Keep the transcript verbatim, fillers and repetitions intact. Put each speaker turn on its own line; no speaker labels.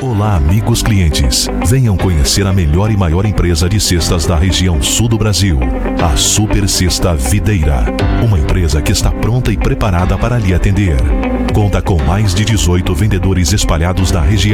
Olá, amigos clientes. Venham conhecer a melhor e maior empresa de cestas da região sul do Brasil, a Super Cesta Videira. Uma empresa que está pronta e preparada para lhe atender. Conta com mais de dezoito vendedores espalhados na região.